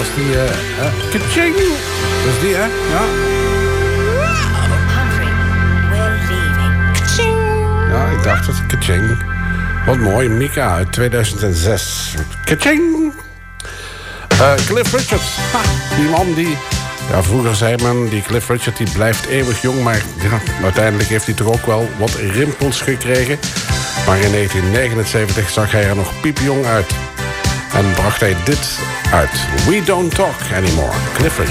was die... Kaching! Dat is die, hè? Ja. Ja, ik dacht het. Kaching. Wat mooi. Mika uit 2006. Kaching! Cliff Richard. Ha, die man die... Ja, vroeger zei men, die Cliff Richard die blijft eeuwig jong. Maar ja, uiteindelijk heeft hij toch ook wel wat rimpels gekregen. Maar in 1979 zag hij er nog piepjong uit. En bracht hij dit uit. We Don't Talk Anymore. Cliff Richard.